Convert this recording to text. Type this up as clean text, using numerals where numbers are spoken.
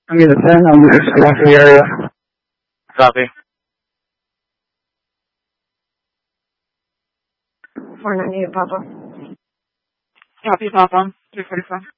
I'm in the 10. I'm in the Schenectady area. Copy. 498 Papa. Copy, Papa. 345.